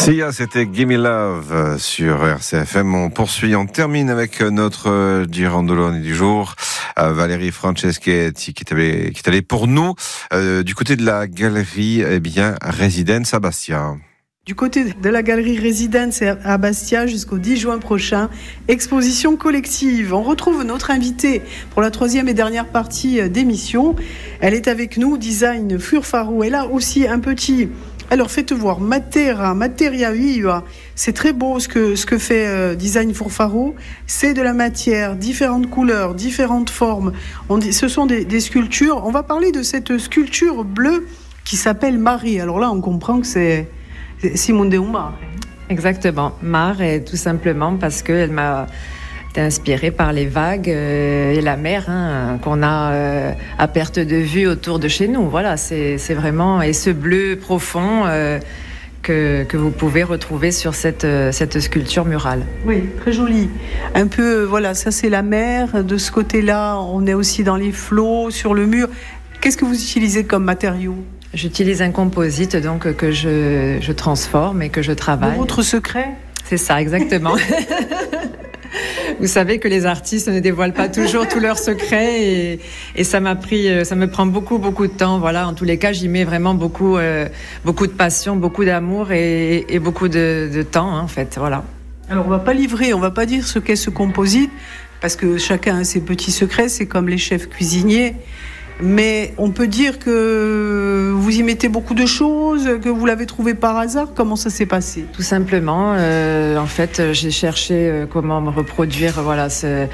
Sia, c'était Gimme Love sur RCFM. On poursuit, on termine avec notre girandolone du jour, Valérie Franceschetti, qui est allée pour nous du côté de la galerie Résidence à Bastia. Du côté de la galerie Résidence à Bastia jusqu'au 10 juin prochain, exposition collective. On retrouve notre invitée pour la troisième et dernière partie d'émission. Elle est avec nous, Design Furfaro. Elle a aussi un petit... Alors faites voir, Materia Viva. C'est très beau ce que fait Design Furfaro. C'est de la matière, différentes couleurs, différentes formes. Ce sont des sculptures. On va parler de cette sculpture bleue qui s'appelle Marie. Alors là, on comprend que c'est Simone de Mar. Exactement, Mar, et tout simplement parce qu'elle m'a été inspirée par les vagues et la mer qu'on a à perte de vue autour de chez nous. Voilà, c'est vraiment, et ce bleu profond que vous pouvez retrouver sur cette sculpture murale. Oui, très jolie. Un peu, voilà, ça c'est la mer. De ce côté-là, on est aussi dans les flots, sur le mur. Qu'est-ce que vous utilisez comme matériau ? J'utilise un composite donc que je transforme et que je travaille. Votre secret ? C'est ça, exactement. Vous savez que les artistes ne dévoilent pas toujours tous leurs secrets et ça me prend beaucoup de temps. Voilà, en tous les cas, j'y mets vraiment beaucoup de passion, beaucoup d'amour et beaucoup de temps, en fait. Voilà. Alors, on va pas dire ce qu'est ce composite parce que chacun a ses petits secrets. C'est comme les chefs cuisiniers. Mais on peut dire que vous y mettez beaucoup de choses, que vous l'avez trouvé par hasard. Comment ça s'est passé ? Tout simplement, en fait, j'ai cherché comment me reproduire, voilà, ce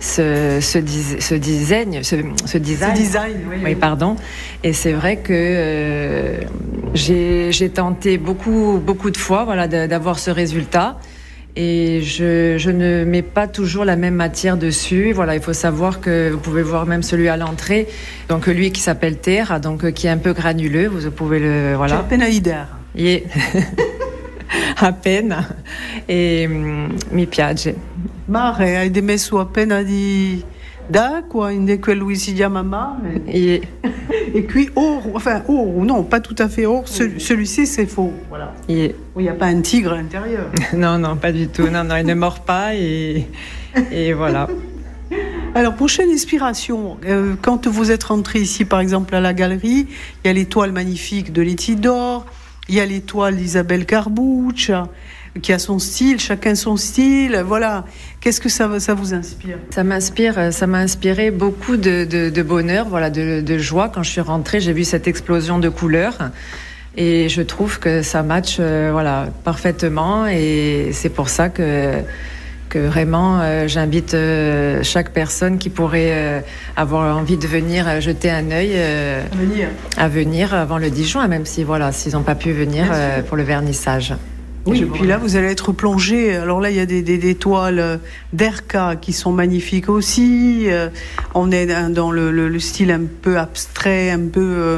design. Oui, pardon. Et c'est vrai que j'ai tenté beaucoup de fois, voilà, d'avoir ce résultat. Et je ne mets pas toujours la même matière dessus. Voilà, il faut savoir que vous pouvez voir même celui à l'entrée. Donc lui qui s'appelle Terra, donc qui est un peu granuleux. Vous pouvez le voilà. C'è appena idea. Yeah. À peine. Et mi piace. Mare, hai messo appena di d'acqua in quello che si chiama mare. Yeah. Et puis non, pas tout à fait or. Celui-ci, c'est faux. Voilà. Yeah. Il n'y a pas un tigre à l'intérieur. Non, pas du tout. Non, il ne mord pas et voilà. Alors, prochaine inspiration. Quand vous êtes rentré ici, par exemple, à la galerie, il y a l'étoile magnifique de Letty d'Or, il y a l'étoile d'Isabelle Carbuccia, qui a son style, chacun son style. Voilà. Qu'est-ce que ça vous inspire ? Ça m'a inspiré beaucoup de bonheur, voilà, de joie. Quand je suis rentrée, j'ai vu cette explosion de couleurs. Et je trouve que ça matche parfaitement. Et c'est pour ça que vraiment, j'invite chaque personne qui pourrait avoir envie de venir jeter un œil à venir avant le 10 juin, même si s'ils n'ont pas pu venir pour le vernissage. Oui, et puis là, vous allez être plongé. Alors là, il y a des toiles d'Erka qui sont magnifiques aussi. On est dans le style un peu abstrait, un peu...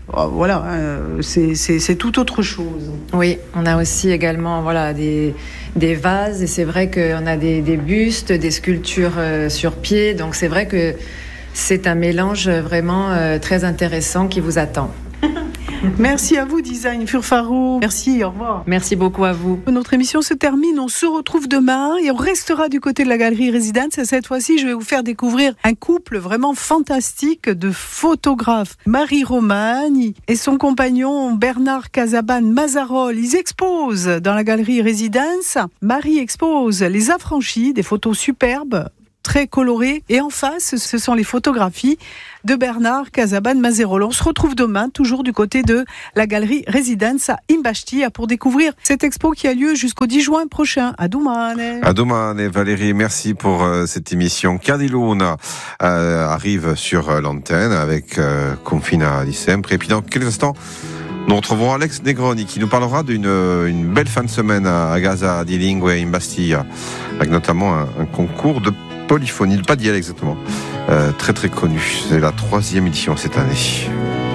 c'est tout autre chose. Oui, on a aussi également des vases. Et c'est vrai qu'on a des bustes, des sculptures sur pied. Donc c'est vrai que c'est un mélange vraiment très intéressant qui vous attend. Merci à vous, Design Furfaro. Merci, au revoir. Merci beaucoup à vous. Notre émission se termine, on se retrouve demain et on restera du côté de la galerie Résidence. Cette fois-ci, je vais vous faire découvrir un couple vraiment fantastique de photographes. Marie Romagne et son compagnon Bernard Casabane Mazarol. Ils exposent dans la galerie Résidence. Marie expose Les Affranchis, des photos superbes, très colorées. Et en face, ce sont les photographies de Bernard Casabane Mazarol. On se retrouve demain, toujours du côté de la galerie Résidence à Imbastia pour découvrir cette expo qui a lieu jusqu'au 10 juin prochain. À domani. À domani, Valérie. Merci pour cette émission. Cardiluna arrive sur l'antenne avec Confina di Sempre. Et puis dans quelques instants, nous retrouverons Alex Negroni qui nous parlera d'une belle fin de semaine à Gaza di Lingue in Bastia, avec notamment un concours de polyphonie, pas d'IEL exactement, très très connu. C'est la 3e édition cette année.